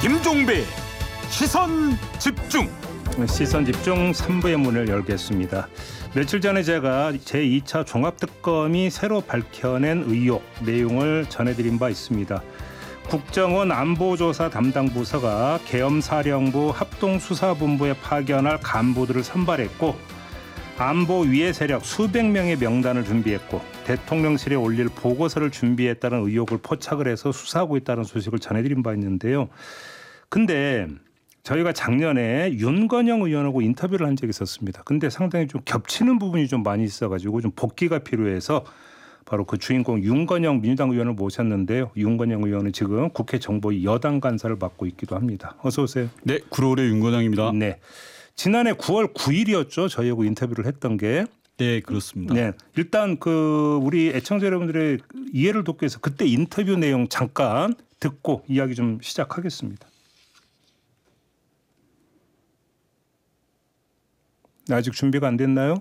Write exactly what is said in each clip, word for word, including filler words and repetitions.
김종배 시선 집중. 시선 집중 삼 부의 문을 열겠습니다. 며칠 전에 제가 제이 차 종합특검이 새로 밝혀낸 의혹 내용을 전해드린 바 있습니다. 국정원 안보조사 담당 부서가 계엄사령부 합동수사본부에 파견할 간부들을 선발했고 안보 위해 세력 수백 명의 명단을 준비했고 대통령실에 올릴 보고서를 준비했다는 의혹을 포착을 해서 수사하고 있다는 소식을 전해드린 바 있는데요. 근데 저희가 작년에 윤건영 의원하고 인터뷰를 한 적이 있었습니다. 근데 상당히 좀 겹치는 부분이 좀 많이 있어가지고 좀 복귀가 필요해서 바로 그 주인공 윤건영 민주당 의원을 모셨는데요. 윤건영 의원은 지금 국회 정보위 여당 간사를 맡고 있기도 합니다. 어서 오세요. 네, 구로울의 윤건영입니다. 네, 지난해 구월 구일이었죠. 저희하고 인터뷰를 했던 게. 네, 그렇습니다. 네, 일단 그 우리 애청자 여러분들의 이해를 돕기 위해서 그때 인터뷰 내용 잠깐 듣고 이야기 좀 시작하겠습니다. 아직 준비가 안 됐나요?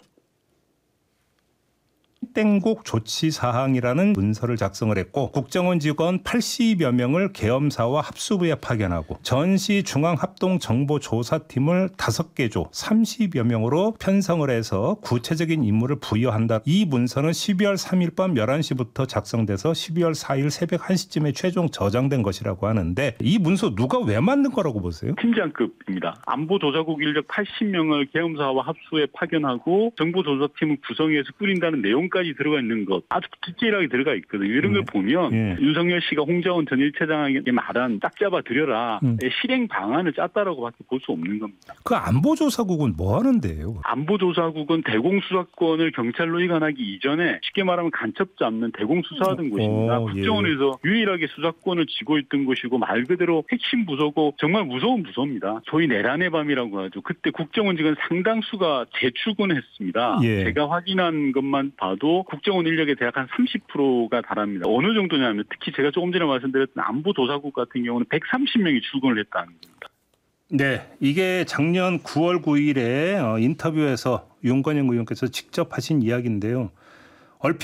땡곡 조치 사항이라는 문서를 작성을 했고 국정원 직원 팔십여 명을 계엄사와 합수부에 파견하고 전시 중앙합동정보조사팀을 다섯 개 조 삼십여 명으로 편성을 해서 구체적인 임무를 부여한다. 이 문서는 십이월 삼일 밤 열한 시부터 작성돼서 십이월 사일 새벽 한 시쯤에 최종 저장된 것이라고 하는데 이 문서 누가 왜 만든 거라고 보세요? 팀장급입니다. 안보조사국 인력 팔십 명을 계엄사와 합수에 파견하고 정보조사팀을 구성해서 꾸린다는 내용까지 들어가 있는 것 아주 디테일하게 들어가 있거든요. 이런 걸 보면 예. 윤석열 씨가 홍장원 전 일 차장에게 말한 딱 잡아 드려라 음. 실행 방안을 짰다라고밖에 볼 수 없는 겁니다. 그 안보조사국은 뭐 하는데요? 안보조사국은 대공수사권을 경찰로 이관하기 이전에 쉽게 말하면 간첩 잡는 대공수사하던 오, 곳입니다. 예. 국정원에서 유일하게 수사권을 쥐고 있던 곳이고 말 그대로 핵심 부서고 정말 무서운 부서입니다. 소위 내란의 밤이라고 하죠. 그때 국정원 직원 상당수가 재출근했습니다. 예. 제가 확인한 것만 봐도 국정원 인력의 대략 한 삼십 퍼센트가 달합니다. 어느 정도냐면 특히 제가 조금 전에 말씀드렸던 안보조사국 같은 경우는 백삼십 명이 출근을 했다는 겁니다. 네, 이게 작년 구월 구일에 인터뷰에서 윤건영 의원께서 직접 하신 이야기인데요.